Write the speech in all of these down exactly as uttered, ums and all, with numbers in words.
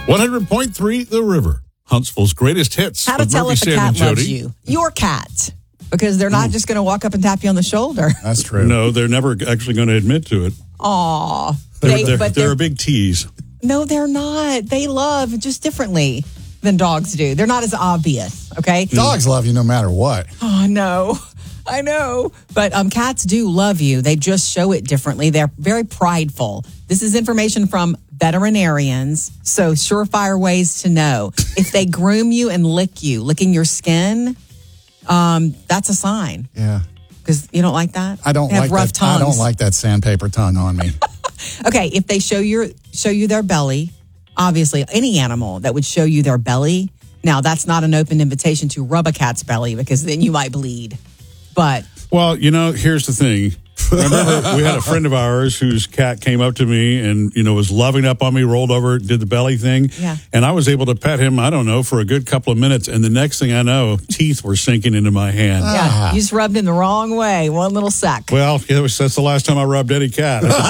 one hundred point three The River, Huntsville's greatest hits. How to with tell Murphy, if a Sam, cat and loves Jody. you. Your cat. Because they're not just going to walk up and tap you on the shoulder. That's true. No, they're never actually going to admit to it. Aw. They're, They- they're, but they're they're- a big tease. No, they're not. They love just differently than dogs do. They're not as obvious, okay? Dogs love you no matter what. Oh, no. I know. But um, cats do love you. They just show it differently. They're very prideful. This is information from veterinarians, so surefire ways to know. If they groom you and lick you, licking your skin, um, that's a sign. Yeah. Because you don't like that? I don't They have like rough that. tongues. I don't like that sandpaper tongue on me. Okay, if they show your show you their belly, obviously any animal that would show you their belly, now that's not an open invitation to rub a cat's belly because then you might bleed. But Well, you know, here's the thing. Remember, we had a friend of ours whose cat came up to me and, you know, was loving up on me, rolled over, did the belly thing. Yeah. And I was able to pet him, I don't know, for a good couple of minutes. And the next thing I know, teeth were sinking into my hand. yeah, you just rubbed him the wrong way, one little suck. Well, it was, that's the last time I rubbed any cat. I can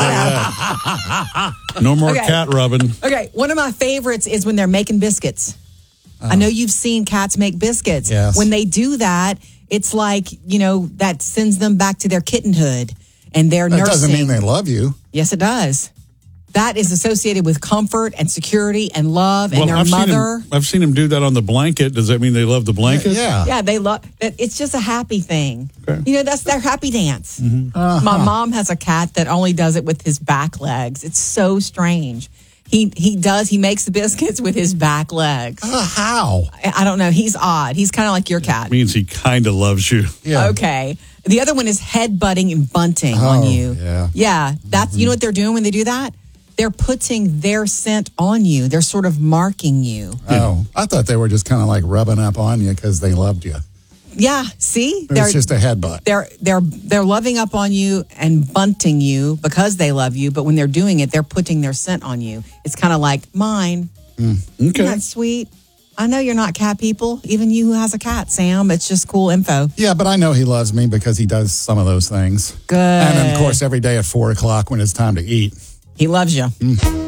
tell you that. No more Okay. cat rubbing. Okay, one of my favorites is when they're making biscuits. I know you've seen cats make biscuits. Yes. When they do that, it's like, you know, that sends them back to their kittenhood and their That nursing. doesn't mean they love you. Yes, it does. That is associated with comfort and security and love and Well, their I've mother. Seen him, I've seen him do that on the blanket. Does that mean they love the blanket? Yeah. Yeah, they love it. It's just a happy thing. Okay. You know, that's their happy dance. Uh-huh. My mom has a cat that only does it with his back legs. It's so strange. He he does, he makes the biscuits with his back legs. Uh, how? I, I don't know. He's odd. He's kind of like your cat. Means he kind of loves you. Yeah. Okay. The other one is head butting and bunting Oh, on you. yeah. Yeah. That's, you know what they're doing when they do that? They're putting their scent on you. They're sort of marking you. Oh, I thought they were just kind of like rubbing up on you because they loved you. Yeah. See? It's just a headbutt. they're they're they're loving up on you and bunting you because they love you, but when they're doing it, they're putting their scent on you. It's kind of like mine. Isn't Okay. that sweet? I know you're not cat people, even you who has a cat, Sam. It's just cool info. Yeah, but I know he loves me because he does some of those things. Good. And then, of course, every day at four o'clock when it's time to eat. He loves you.